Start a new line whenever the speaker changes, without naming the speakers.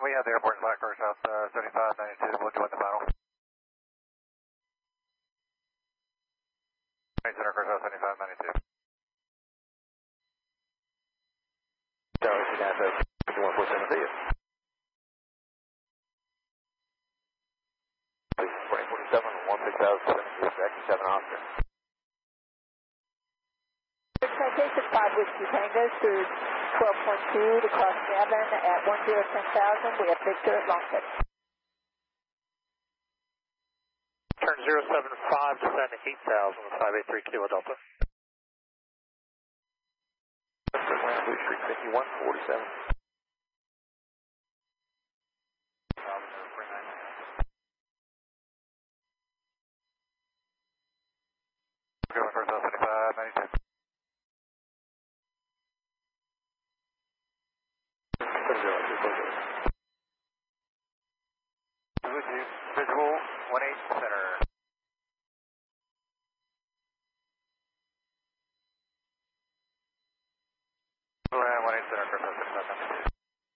we have the airport flight car south 7592. We'll join the final. Center car south 7592.
Tower, you guys have 147 feet. Please, 2047, 16000, exactly 7 Oscar.
Citation 5 Whiskey Tango through 12.2 to cross Gavin at 1010,000. We have Victor at Longford.
Turn 075 to send 8,000 with 583 Kilo Delta.
Blue Street 5147.
Going for 7592. Visual 18 center. Around 18 center, Chris 7592.